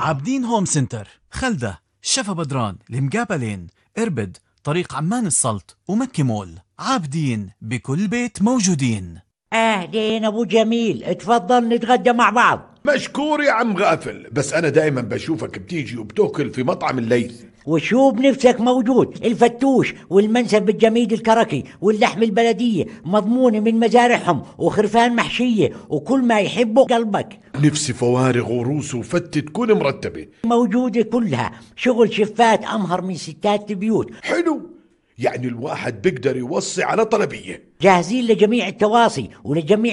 عابدين هوم سنتر، خلدة، شفا بدران، المقابلين، إربد، طريق عمان السلط، ومكي مول. عابدين بكل بيت موجودين. أهلين أبو جميل، اتفضل نتغدى مع بعض. مشكور يا عم غافل، بس أنا دايما بشوفك بتيجي وبتاكل في مطعم الليث. وشو بنفسك موجود، الفتوش والمنسف الجميد الكركي واللحم البلدية مضمونة من مزارعهم وخرفان محشية وكل ما يحبه قلبك. نفسي فوارغ وروس وفتة تكون مرتبة. موجودة كلها، شغل شفات أمهر من ستات البيوت. حلو، يعني الواحد بيقدر يوصي على طلبية. جاهزين لجميع التواصي ولجميع